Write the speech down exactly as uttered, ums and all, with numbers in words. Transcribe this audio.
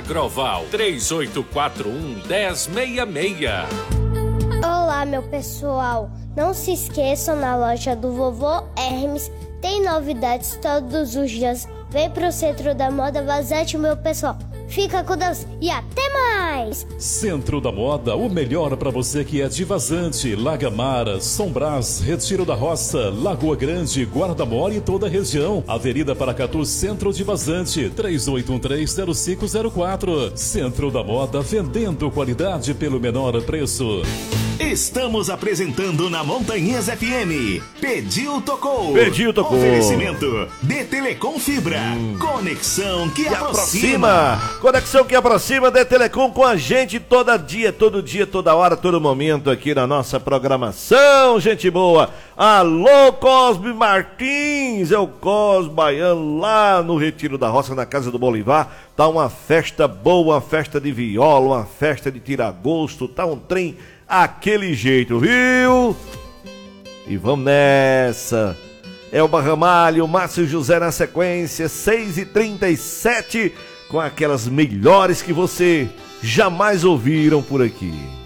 Agroval, três oito quatro um, um zero seis seis. Olá, meu pessoal. Não se esqueçam, na loja do Vovô Hermes tem novidades todos os dias. Vem pro Centro da Moda Vazante, meu pessoal. Fica com Deus e até mais! Centro da Moda, o melhor para você que é de Vazante, Lagamara, São Brás, Retiro da Roça, Lagoa Grande, Guarda Mole e toda a região. Avenida Paracatu, Centro de Vazante, três oito um três, zero cinco zero quatro. Centro da Moda, vendendo qualidade pelo menor preço. Estamos apresentando na Montanhês F M. Pediu, tocou. Pediu, tocou. Oferecimento de Telecom Fibra. Hum. Conexão que, que aproxima. aproxima. Conexão que aproxima de Telecom com a gente todo dia, todo dia, toda hora, todo momento aqui na nossa programação. Gente boa. Alô, Cosme Martins. É o Cosme Baiano lá no Retiro da Roça, na Casa do Bolivar. Tá uma festa boa, uma festa de viola, uma festa de tiragosto. Tá um trem aquele jeito, viu? E vamos nessa. Elba Ramalho, Márcio José na sequência, seis e trinta e sete, com aquelas melhores que você jamais ouviram por aqui.